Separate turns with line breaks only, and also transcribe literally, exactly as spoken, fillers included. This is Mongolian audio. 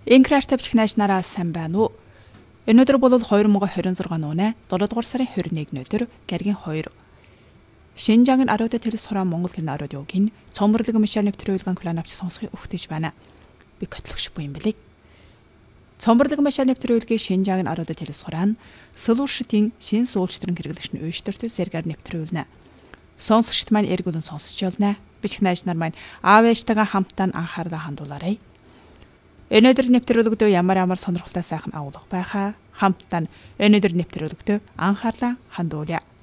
Инкраар тавьчих нааш нараа сайн байна уу? Өнөөдөр бол хоёр мың двадцать шесть оны долоодугаар сарын двадцать нэгний өдөр Гаригийн хоёр. Шинжаангийн арууда төрөл сураа Монгол хэлний аруud юугийн цомрлог мишаар нэвтрүүлгэн план авч сонсхийг өгтөж байна. Би котлогш буй юм билий. Цомрлог мишаар нэвтрүүлгийн Шинжаангийн арууда төрөл сураа нь Сэлүүршитийн шин суулжтрын хэрэглэгч нь үйштэрт зэргээр нэвтрүүлнэ. Сонсогчд маань эргүүлэн сонсож байна. Бичих нааш нар маань аав ээжтэйгээ хамтдаа анхаарлаа хандуулаарай. Өнөөдөр нэвтрүүлэгдөө ямар ямар сонирхолтой сайхан агуулга байхаа хамтдаа өнөөдөр нэвтрүүлэгдөө анхаарлаа хандуулъя.